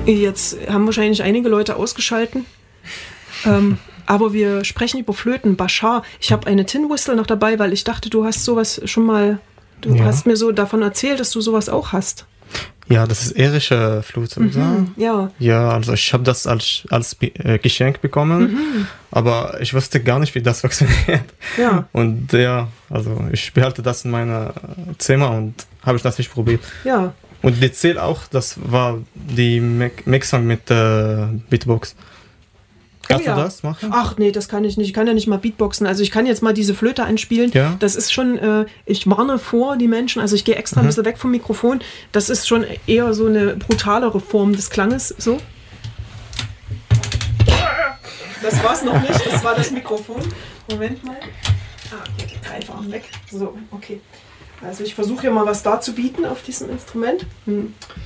Jetzt haben wahrscheinlich einige Leute ausgeschalten. Aber wir sprechen über Flöten. Bashar. Ich habe eine Tin Whistle noch dabei, weil ich dachte, du hast sowas schon mal. Du hast mir so davon erzählt, dass du sowas auch hast. Ja, das ist irische Flöte. Ja. Ja, also ich habe das als Geschenk bekommen, aber ich wusste gar nicht, wie das funktioniert. Ja. Und ja, also ich behalte das in meinem Zimmer und habe ich das nicht probiert. Ja. Und die zählt auch, das war die Mixung mit Beatbox. Kannst du das machen? Ach nee, das kann ich nicht. Ich kann ja nicht mal Beatboxen. Also ich kann jetzt mal diese Flöte einspielen. Ja. Das ist schon, ich warne vor die Menschen, also ich gehe extra ein bisschen weg vom Mikrofon. Das ist schon eher so eine brutalere Form des Klanges. So. Das war's noch nicht, das war das Mikrofon. Moment mal. Okay, einfach weg. So, okay. Also ich versuche hier mal was darzubieten auf diesem Instrument.